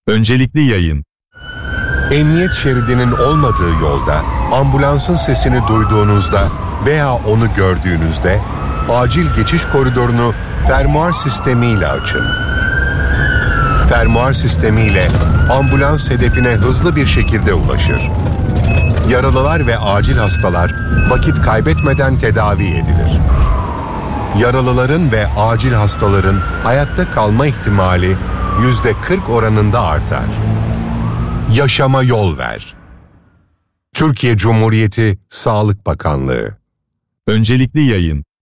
Öncelikli yayın. Emniyet şeridinin olmadığı yolda, ambulansın sesini duyduğunuzda veya onu gördüğünüzde, acil geçiş koridorunu fermuar sistemiyle açın. Fermuar sistemiyle ambulans hedefine hızlı bir şekilde ulaşır. Yaralılar ve acil hastalar vakit kaybetmeden tedavi edilir. Yaralıların ve acil hastaların hayatta kalma ihtimali %40 oranında artar. Yaşama yol ver. Türkiye Cumhuriyeti Sağlık Bakanlığı. Öncelikli yayın.